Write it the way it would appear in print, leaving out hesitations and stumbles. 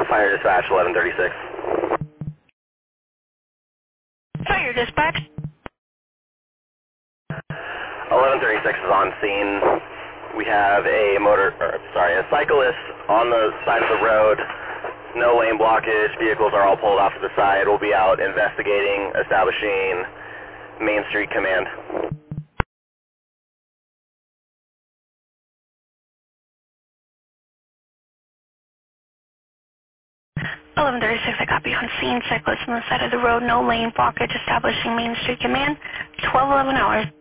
Fire dispatch 1136. Fire dispatch. 1136 is on scene. We have a cyclist on the side of the road. No lane blockage. Vehicles are all pulled off to the side. We'll be out investigating, establishing Main Street Command. 1136, I copy on scene. Cyclist on the side of the road. No lane blockage. Establishing Main Street Command. 1211 hours.